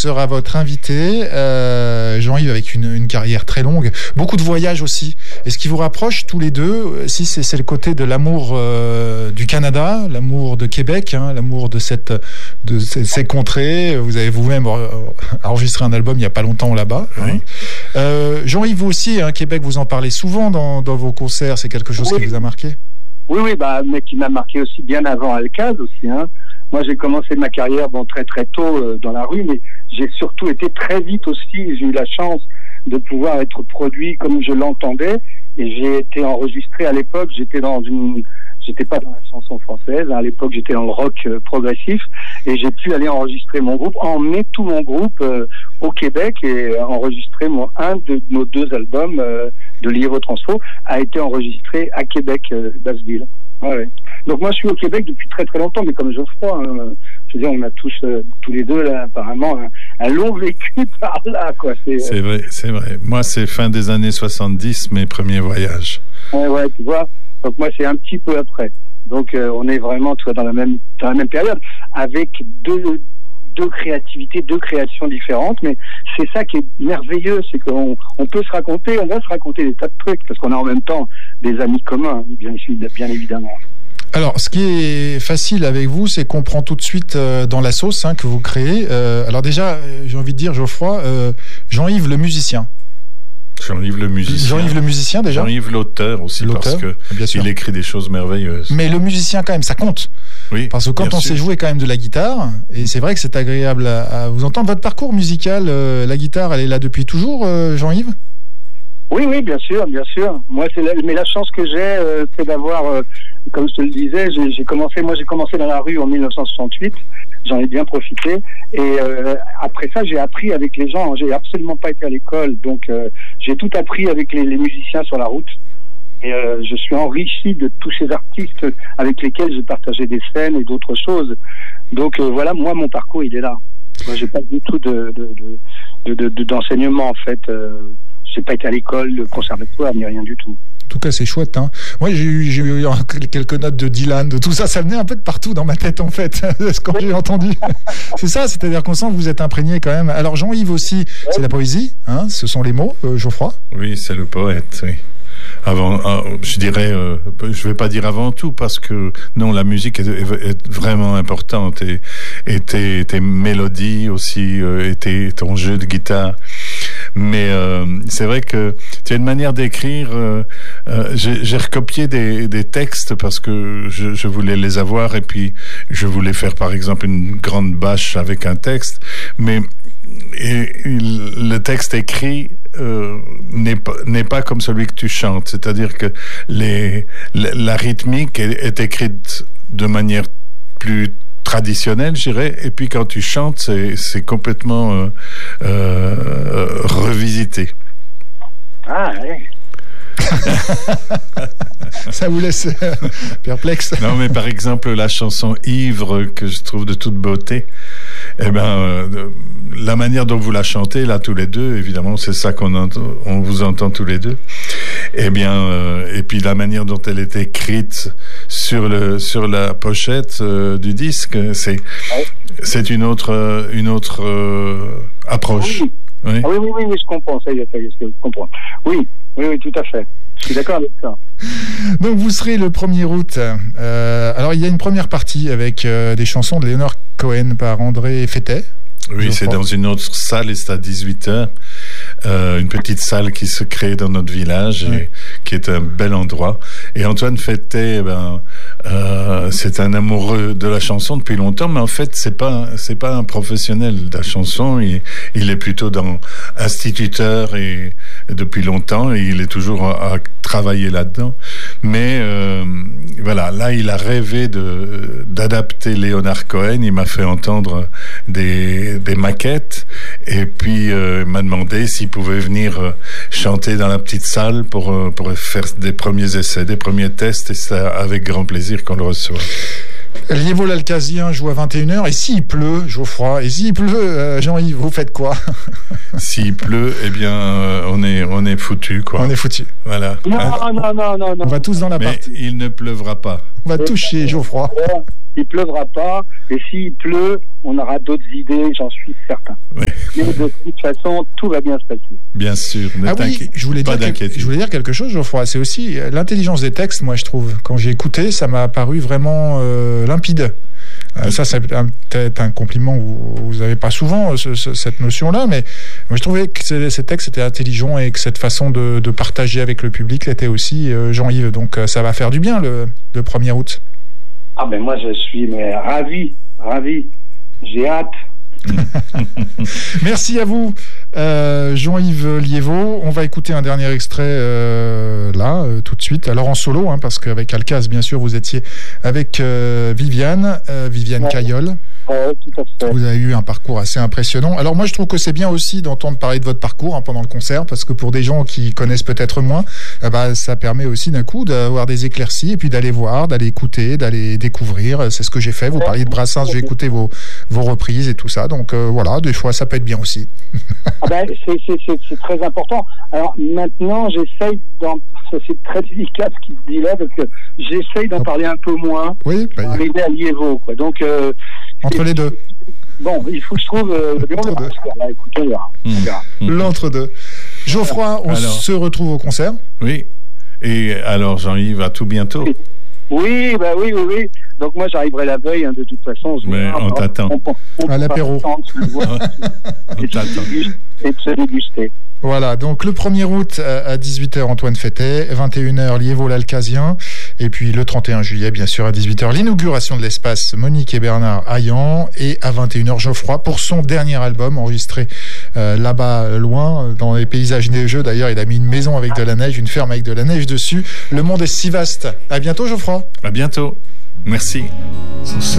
sera votre invité. Jean-Yves avec une carrière très longue, beaucoup de voyages aussi. Et ce qui vous rapproche tous les deux, si c'est le côté de l'amour du Canada, l'amour de Québec, l'amour de ces contrées. Vous avez vous-même enregistré un album il n'y a pas longtemps là-bas. Oui. Jean-Yves, vous aussi, Québec, vous en parlez souvent dans vos concerts. C'est quelque chose qui vous a marqué? Oui, mais qui m'a marqué aussi bien avant Alcaz aussi. Moi, j'ai commencé ma carrière très très tôt dans la rue, mais j'ai surtout été très vite aussi. J'ai eu la chance de pouvoir être produit comme je l'entendais, et j'ai été enregistré à l'époque. J'étais pas dans la chanson française. À l'époque, j'étais dans le rock progressif, et j'ai pu aller enregistrer mon groupe, emmener tout mon groupe au Québec, et enregistrer un de nos 2 albums de Liévaux Transfo a été enregistré à Québec, Basseville. Ouais. Donc moi, je suis au Québec depuis très très longtemps, mais comme Geoffroy, je veux dire, on a tous les deux là apparemment un long vécu par là, quoi. C'est vrai. Moi, c'est fin des années 70, mes premiers voyages. Ouais, tu vois. Donc moi, c'est un petit peu après. Donc on est vraiment, dans la même période, avec deux créativités, 2 créations différentes, mais c'est ça qui est merveilleux, c'est qu'on peut se raconter, on va se raconter des tas de trucs, parce qu'on a en même temps des amis communs, bien évidemment. Alors, ce qui est facile avec vous, c'est qu'on prend tout de suite dans la sauce que vous créez. Alors déjà, j'ai envie de dire, Geoffroy, Jean-Yves le musicien. Jean-Yves le musicien déjà. Jean-Yves l'auteur aussi, parce que il écrit des choses merveilleuses. Mais le musicien quand même, ça compte. Oui. Parce que quand on sait jouer quand même de la guitare, et c'est vrai que c'est agréable à vous entendre. Votre parcours musical, la guitare, elle est là depuis toujours, Jean-Yves? Oui, bien sûr. Moi, mais la chance que j'ai, c'est d'avoir, comme je te le disais, j'ai commencé dans la rue en 1968. J'en ai bien profité. Et après ça, j'ai appris avec les gens. J'ai absolument pas été à l'école, donc j'ai tout appris avec les musiciens sur la route. Et je suis enrichi de tous ces artistes avec lesquels j'ai partagé des scènes et d'autres choses. Donc voilà, moi, mon parcours, il est là. Moi, j'ai pas du tout d'enseignement, en fait. J'ai pas été à l'école, de conservatoire, ni rien du tout. En tout cas, c'est chouette. Moi, j'ai eu quelques notes de Dylan, de tout ça. Ça venait un peu de partout dans ma tête, en fait, quand j'ai entendu. C'est ça, c'est-à-dire qu'on sent que vous êtes imprégné quand même. Alors, Jean-Yves aussi, c'est la poésie, ce sont les mots, Geoffroy? Oui, c'est le poète, oui. Je dirais, je vais pas dire avant tout, parce que non, la musique est vraiment importante, et tes mélodies aussi, et ton jeu de guitare. Mais c'est vrai que tu as une manière d'écrire. J'ai recopié des textes parce que je voulais les avoir, et puis je voulais faire par exemple une grande bâche avec un texte, mais le texte écrit n'est pas comme celui que tu chantes. C'est-à-dire que la rythmique est écrite de manière plus traditionnelle, je dirais, et puis quand tu chantes, c'est complètement revisité. Ah, oui. Ça vous laisse perplexe. Non, mais par exemple, la chanson Ivre, que je trouve de toute beauté, la manière dont vous la chantez, là, tous les deux, évidemment, c'est ça on vous entend tous les deux. Et puis la manière dont elle est écrite sur la pochette du disque, c'est une autre approche. Oui. Oui. Ah oui, je comprends, ça y est, je comprends. Oui, tout à fait. Je suis d'accord avec ça. Donc vous serez le 1er août. Alors il y a une première partie avec des chansons de Leonard Cohen par André Fétet. Oui, c'est dans une autre salle, et c'est à 18h. Une petite salle qui se crée dans notre village, et qui est un bel endroit. Et Antoine Fétet, c'est un amoureux de la chanson depuis longtemps, mais en fait, c'est pas un professionnel de la chanson. Il est plutôt instituteur, et depuis longtemps, et il est toujours à travailler là-dedans. Mais voilà, là, il a rêvé d'adapter Leonard Cohen. Il m'a fait entendre des maquettes, et puis m'a demandé s'il pouvait venir chanter dans la petite salle pour faire des premiers essais, des premiers tests, et c'est avec grand plaisir qu'on le reçoit. Liévaux l'Alcazien joue à 21h, et s'il pleut, Geoffroy, et s'il pleut, Jean-Yves, vous faites quoi? S'il pleut, eh bien, on est foutu, quoi. On est foutu. Voilà. Non. On va tous dans la partie. Mais il ne pleuvra pas. On va toucher Geoffroy. Il pleuvra pas, et s'il pleut, on aura d'autres idées, j'en suis certain. Oui. Mais de toute façon, tout va bien se passer. Bien sûr. Je voulais dire quelque chose, Geoffroy. C'est aussi l'intelligence des textes, moi, je trouve. Quand j'ai écouté, ça m'a paru vraiment limpide. Ça, c'est peut-être un compliment que vous n'avez pas souvent, cette notion-là, mais je trouvais que ces textes étaient intelligents et que cette façon de partager avec le public l'était aussi, Jean-Yves. Donc, ça va faire du bien le 1er août. Ah ben moi, je suis ravi. J'ai hâte. Merci à vous, Jean-Yves Liévaux. On va écouter un dernier extrait tout de suite. Alors en solo, parce qu'avec Alcaz, bien sûr, vous étiez avec Viviane Caillol. Tout à fait. Vous avez eu un parcours assez impressionnant. Alors moi, je trouve que c'est bien aussi d'entendre parler de votre parcours pendant le concert, parce que pour des gens qui connaissent peut-être moins, ça permet aussi d'un coup d'avoir des éclaircies et puis d'aller voir, d'aller écouter, d'aller découvrir. C'est ce que j'ai fait. Vous parliez de Brassens, j'ai écouté vos reprises et tout ça. Donc voilà, des fois, ça peut être bien aussi. C'est très important. Alors maintenant, j'essaye c'est très délicat ce qui se dit là, parce que j'essaye d'en parler un peu moins. Oui, arriver à Liévaux, quoi. Donc entre les deux. Bon, il faut que je trouve l'entre-deux. Geoffroy, on se retrouve au concert. Oui. Et alors, Jean-Yves, à tout bientôt. Oui. Donc moi, j'arriverai la veille, de toute façon. Mais on t'attend. À l'apéro. On t'attend. Et de se déguster. Voilà, donc le 1er août à 18h, Antoine Fétet, 21h, Liévaux l'Alcazien, et puis le 31 juillet, bien sûr, à 18h, l'inauguration de l'espace Monique et Bernard Hayan, et à 21h, Geoffroy, pour son dernier album, enregistré là-bas, loin, dans les paysages neigeux. D'ailleurs, il a mis une maison avec de la neige, une ferme avec de la neige dessus. Le monde est si vaste. À bientôt, Geoffroy. À bientôt. Merci.